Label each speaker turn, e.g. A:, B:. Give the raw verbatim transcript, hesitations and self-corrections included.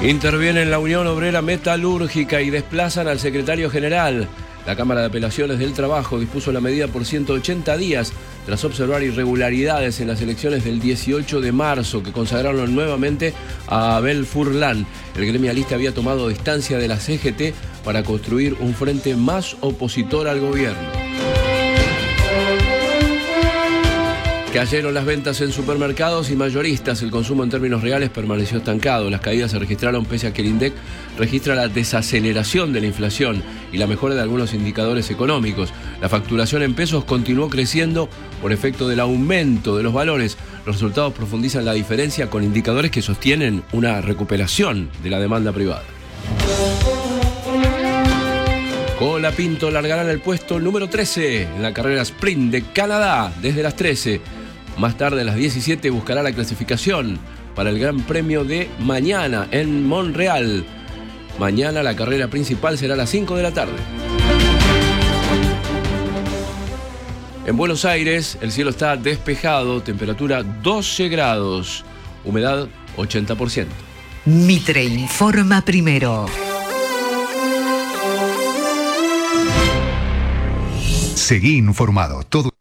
A: Intervienen la Unión Obrera Metalúrgica y desplazan al secretario general. La Cámara de Apelaciones del Trabajo dispuso la medida por ciento ochenta días tras observar irregularidades en las elecciones del dieciocho de marzo que consagraron nuevamente a Abel Furlan. El gremialista había tomado distancia de la C G T para construir un frente más opositor al gobierno. Cayeron las ventas en supermercados y mayoristas. El consumo en términos reales permaneció estancado. Las caídas se registraron pese a que el INDEC registra la desaceleración de la inflación y la mejora de algunos indicadores económicos. La facturación en pesos continuó creciendo por efecto del aumento de los valores. Los resultados profundizan la diferencia con indicadores que sostienen una recuperación de la demanda privada. Colapinto largará en el puesto número trece en la carrera sprint de Canadá desde las trece. Más tarde, a las diecisiete, buscará la clasificación para el Gran Premio de mañana en Montreal. Mañana la carrera principal será a las cinco de la tarde. En Buenos Aires, el cielo está despejado, temperatura doce grados, humedad ochenta por ciento.
B: Mitre informa primero.
C: Seguí informado. Todo